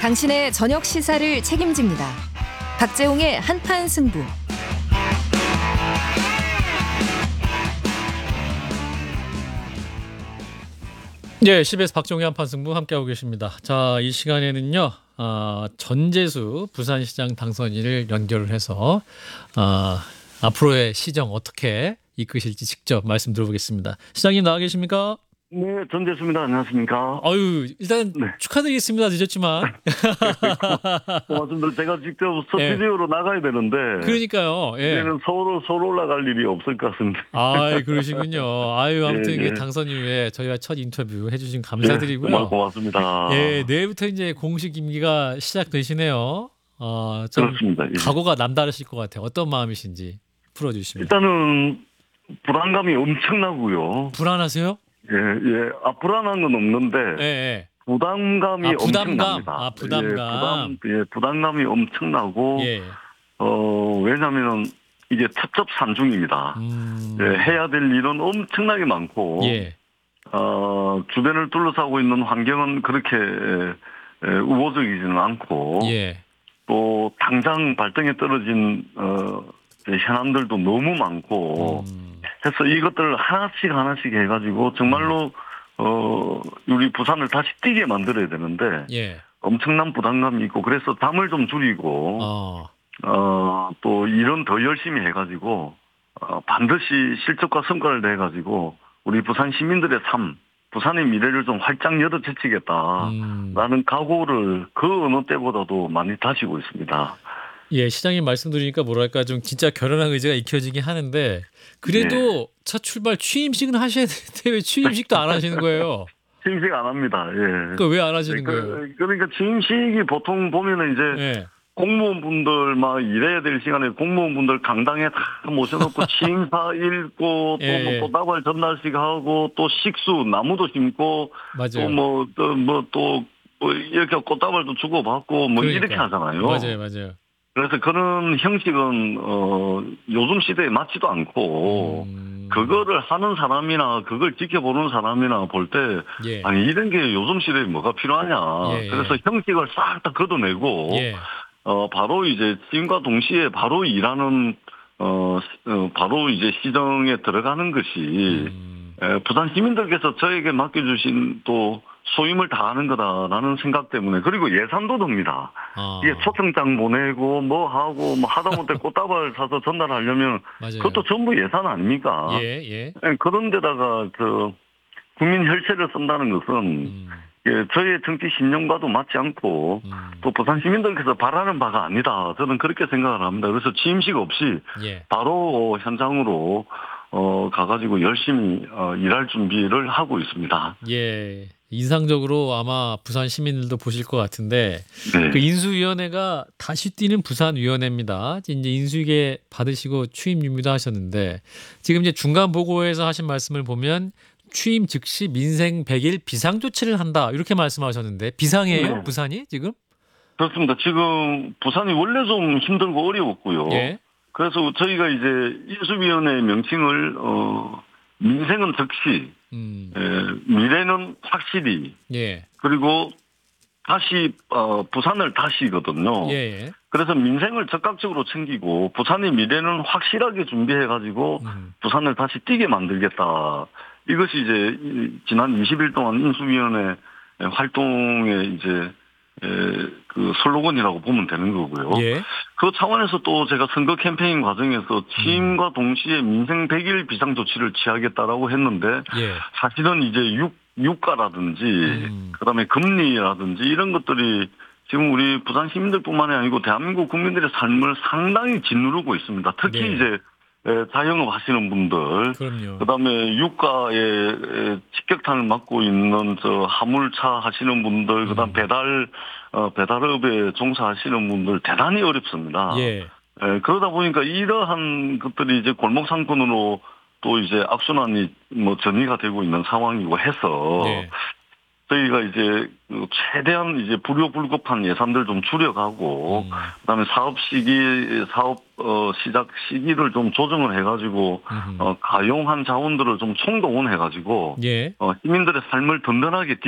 당신의 저녁 시사를 책임집니다. 박재홍의 한판 승부. 네, CBS 박정희 한판 승부 함께하고 계십니다. 자, 이 시간에는요, 전재수 부산시장 당선인을 연결을 해서 앞으로의 시정 어떻게 이끄실지 직접 말씀 들어보겠습니다. 시장님 나와 계십니까? 네, 전재수입니다. 안녕하십니까? 아유, 일단 네. 축하드리겠습니다. 늦었지만. 고맙습니다. 제가 직접 스튜디오로 나가야 되는데. 그러니까요. 예. 이제는 서울 올라갈 일이 없을 것 같습니다. 아, 그러시군요. 아유, 아무튼 이게 예. 당선 이후에 저희와 첫 인터뷰 해주신 감사드리고요. 정말 고맙습니다. 예, 내일부터 이제 공식 임기가 시작되시네요. 좀 그렇습니다. 예. 각오가 남다르실 것 같아요. 어떤 마음이신지 풀어주시면. 일단은 불안감이 엄청나고요. 불안하세요? 예. 불안한 건 없는데. 예. 부담감이 부담감. 엄청납니다. 부담감. 부담감이 엄청나고. 예. 왜냐면은 이게 첩첩산중입니다. 해야 될 일은 엄청나게 많고. 예. 주변을 둘러싸고 있는 환경은 그렇게 우호적이지는 않고. 예. 또 당장 발등에 떨어진 현안들도 너무 많고. 해서 이것들을 하나씩 해가지고 정말로 우리 부산을 다시 뛰게 만들어야 되는데. 예. 엄청난 부담감이 있고 그래서 담을 좀 줄이고. 또 일은 더 열심히 해가지고 반드시 실적과 성과를 내가지고 우리 부산 시민들의 삶, 부산의 미래를 좀 활짝 열어제치겠다라는 각오를 그 어느 때보다도 많이 다지고 있습니다. 예, 시장님 말씀드리니까 뭐랄까 좀 진짜 결연한 의지가 익혀지긴 하는데 그래도 첫 출발 취임식은 하셔야 되는데 왜 취임식도 안 하시는 거예요? 취임식 안 합니다. 예. 그러니까 왜 안 하시는 거예요? 그러니까 취임식이 보통 보면은 이제 예. 공무원분들 막 일해야 될 시간에 공무원분들 강당에 다 모셔놓고 취임사 읽고 또 예. 뭐 꽃다발 전달식 하고 또 식수 나무도 심고 맞아요. 또 이렇게 꽃다발도 주고받고 뭐 그러니까. 이렇게 하잖아요. 맞아요. 그래서 그런 형식은 요즘 시대에 맞지도 않고 그거를 하는 사람이나 그걸 지켜보는 사람이나 볼 때 예. 아니 이런 게 요즘 시대에 뭐가 필요하냐. 예. 그래서 형식을 싹 다 걷어내고 예. 바로 이제 지금과 동시에 바로 일하는 바로 이제 시정에 들어가는 것이 부산 시민들께서 저에게 맡겨주신 또 소임을 다하는 거다라는 생각 때문에 그리고 예산도 듭니다. 이게 초청장 보내고 뭐 하고 뭐 하다못해 꽃다발 사서 전달하려면 맞아요. 그것도 전부 예산 아닙니까? 예. 그런데다가 국민 혈세를 쓴다는 것은 저희의 정치 신념과도 맞지 않고 또 부산 시민들께서 바라는 바가 아니다. 저는 그렇게 생각을 합니다. 그래서 취임식 없이 바로 현장으로 가가지고 열심히 일할 준비를 하고 있습니다. 예. 인상적으로 아마 부산 시민들도 보실 것 같은데 네. 그 인수위원회가 다시 뛰는 부산위원회입니다. 이제 인수위에 받으시고 취임 유무도 하셨는데 지금 이제 중간 보고에서 하신 말씀을 보면 취임 즉시 민생 100일 비상조치를 한다 이렇게 말씀하셨는데 비상이에요? 네. 부산이 지금? 그렇습니다. 지금 부산이 원래 좀 힘들고 어려웠고요. 예. 그래서 저희가 이제 인수위원회 명칭을 민생은 즉시 미래는 확실히 예. 그리고 다시 부산을 다시거든요. 예. 그래서 민생을 적극적으로 챙기고 부산의 미래는 확실하게 준비해가지고 부산을 다시 뛰게 만들겠다. 이것이 이제 지난 20일 동안 인수위원회 활동의 이제 그 슬로건이라고 보면 되는 거고요. 예. 그 차원에서 또 제가 선거 캠페인 과정에서 취임과 동시에 민생 100일 비상조치를 취하겠다라고 했는데 사실은 이제 유가라든지 그다음에 금리라든지 이런 것들이 지금 우리 부산 시민들뿐만이 아니고 대한민국 국민들의 삶을 상당히 짓누르고 있습니다. 특히 이제 자영업 하시는 분들, 그럼요. 그다음에 유가에 직격탄을 맞고 있는 화물차 하시는 분들, 그다음 배달업에 종사하시는 분들 대단히 어렵습니다. 그러다 보니까 이러한 것들이 이제 골목 상권으로 또 이제 악순환이 전이가 되고 있는 상황이고 해서 저희가 이제 최대한 이제 불효불급한 예산들 좀 줄여가고 그다음에 사업 시작 시기를 좀 조정을 해가지고 가용한 자원들을 좀 총동원해가지고 시민들의 삶을 든든하게